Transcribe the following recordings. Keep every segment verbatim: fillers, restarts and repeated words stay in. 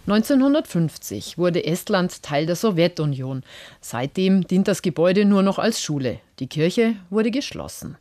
neunzehnhundertfünfzig wurde Estland Teil der Sowjetunion. Seitdem dient das Gebäude nur noch als Schule. Die Kirche wurde geschlossen.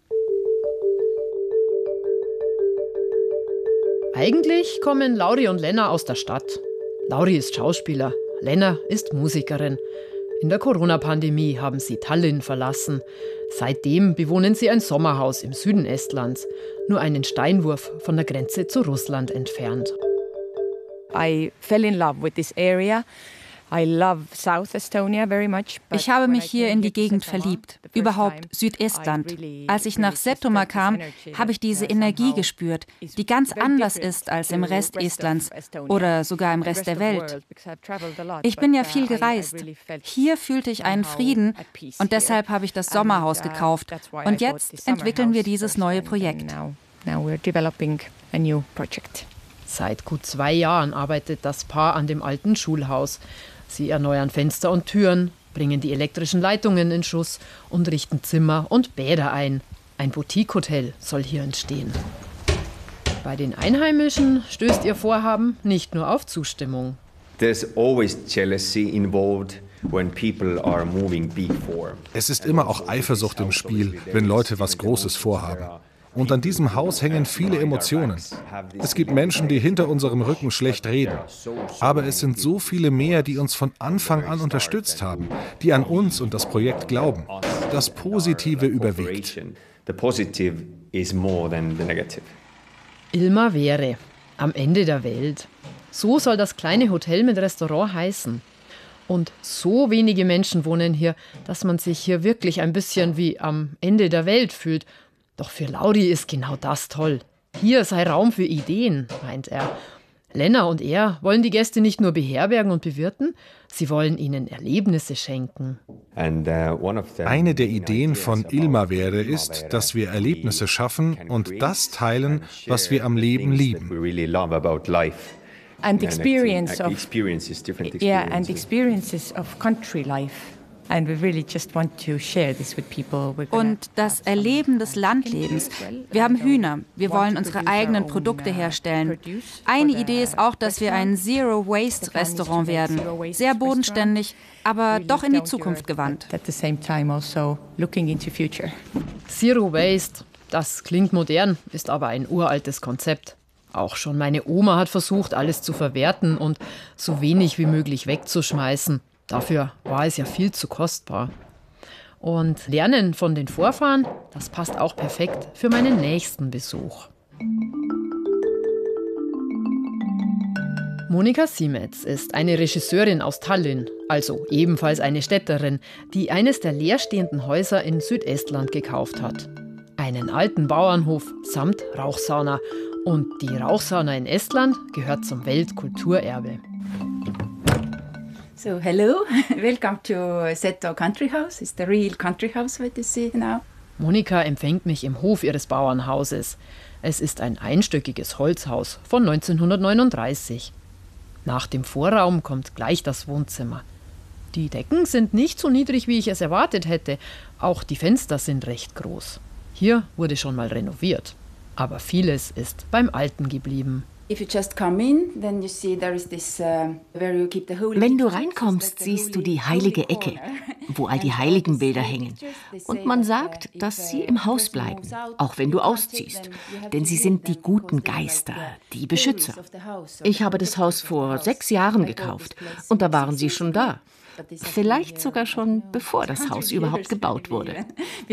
Eigentlich kommen Lauri und Lena aus der Stadt. Lauri ist Schauspieler, Lena ist Musikerin. In der Corona-Pandemie haben sie Tallinn verlassen. Seitdem bewohnen sie ein Sommerhaus im Süden Estlands, nur einen Steinwurf von der Grenze zu Russland entfernt. I fell in love with this area. I love South Estonia very much. Ich habe mich hier in die Gegend verliebt, überhaupt Südestland. Als ich nach Setomaa kam, habe ich diese Energie gespürt, die ganz anders ist als im Rest Estlands oder sogar im Rest der Welt. Ich bin ja viel gereist. Hier fühlte ich einen Frieden und deshalb habe ich das Sommerhaus gekauft. Und jetzt entwickeln wir dieses neue Projekt. Seit gut zwei Jahren arbeitet das Paar an dem alten Schulhaus. Sie erneuern Fenster und Türen, bringen die elektrischen Leitungen in Schuss und richten Zimmer und Bäder ein. Ein Boutique-Hotel soll hier entstehen. Bei den Einheimischen stößt ihr Vorhaben nicht nur auf Zustimmung. There's always jealousy involved when people are moving big for. Es ist immer auch Eifersucht im Spiel, wenn Leute was Großes vorhaben. Und an diesem Haus hängen viele Emotionen. Es gibt Menschen, die hinter unserem Rücken schlecht reden. Aber es sind so viele mehr, die uns von Anfang an unterstützt haben, die an uns und das Projekt glauben. Das Positive überwiegt. Ilmavere, am Ende der Welt. So soll das kleine Hotel mit Restaurant heißen. Und so wenige Menschen wohnen hier, dass man sich hier wirklich ein bisschen wie am Ende der Welt fühlt. Doch für Lauri ist genau das toll. Hier sei Raum für Ideen, meint er. Lena und er wollen die Gäste nicht nur beherbergen und bewirten, sie wollen ihnen Erlebnisse schenken. Eine der Ideen von Ilmavere ist, dass wir Erlebnisse schaffen und das teilen, was wir am Leben lieben. And experience of yeah, and experiences of country life. And we really just want to share this with people. Und das Erleben des Landlebens. Wir haben Hühner. Wir wollen unsere eigenen Produkte herstellen. Eine Idee ist auch, dass wir ein Zero-Waste-Restaurant werden. Sehr bodenständig, aber doch in die Zukunft gewandt. Zero Waste, das klingt modern, ist aber ein uraltes Konzept. Auch schon meine Oma hat versucht, alles zu verwerten und so wenig wie möglich wegzuschmeißen. Dafür war es ja viel zu kostbar. Und Lernen von den Vorfahren, das passt auch perfekt für meinen nächsten Besuch. Monika Simetz ist eine Regisseurin aus Tallinn, also ebenfalls eine Städterin, die eines der leerstehenden Häuser in Südestland gekauft hat. Einen alten Bauernhof samt Rauchsauna. Und die Rauchsauna in Estland gehört zum Weltkulturerbe. So, hello, welcome to Setomaa Country House. It's the real country house what you see now. Monika empfängt mich im Hof ihres Bauernhauses. Es ist ein einstöckiges Holzhaus von neunzehnhundertneununddreißig. Nach dem Vorraum kommt gleich das Wohnzimmer. Die Decken sind nicht so niedrig, wie ich es erwartet hätte. Auch die Fenster sind recht groß. Hier wurde schon mal renoviert. Aber vieles ist beim Alten geblieben. Wenn du reinkommst, siehst du die heilige Ecke, wo all die Heiligenbilder hängen. Und man sagt, dass sie im Haus bleiben, auch wenn du ausziehst. Denn sie sind die guten Geister, die Beschützer. Ich habe das Haus vor sechs Jahren gekauft und da waren sie schon da. Vielleicht sogar schon, bevor das Haus überhaupt gebaut wurde.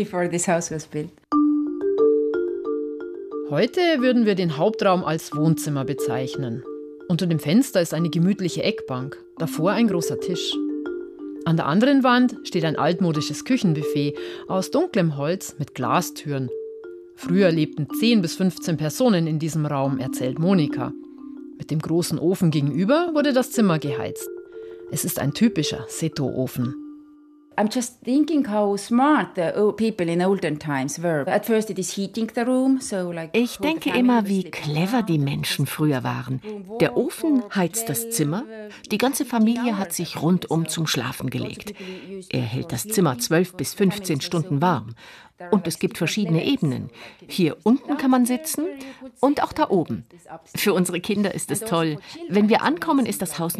Heute würden wir den Hauptraum als Wohnzimmer bezeichnen. Unter dem Fenster ist eine gemütliche Eckbank, davor ein großer Tisch. An der anderen Wand steht ein altmodisches Küchenbuffet aus dunklem Holz mit Glastüren. Früher lebten zehn bis fünfzehn Personen in diesem Raum, erzählt Monika. Mit dem großen Ofen gegenüber wurde das Zimmer geheizt. Es ist ein typischer Seto-Ofen. I'm just thinking how smart the people in olden times were. At first it is heating the room, so like. Ich denke immer, wie clever die Menschen früher waren. Der Ofen heizt das Zimmer. Die ganze Familie hat sich rundum zum Schlafen gelegt. Er hält das Zimmer zwölf bis fünfzehn Stunden warm. Und es gibt verschiedene Ebenen. Hier unten kann man sitzen und auch da oben. Für unsere Kinder ist es toll. Wenn wir ankommen, ist das Haus